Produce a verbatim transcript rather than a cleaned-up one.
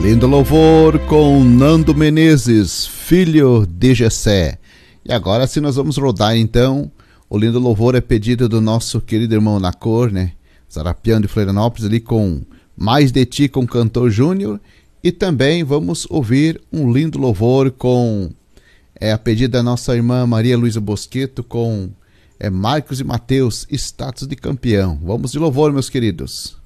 Lindo louvor com Nando Menezes, filho de Jessé. E agora sim nós vamos rodar então. O lindo louvor é pedido do nosso querido irmão Nacor, né? Zarapião de Florianópolis, ali com Mais de Ti com o cantor Júnior. E também vamos ouvir um lindo louvor com é, a pedida da nossa irmã Maria Luísa Bosqueto com é, Marcos e Mateus, Status de Campeão. Vamos de louvor, meus queridos.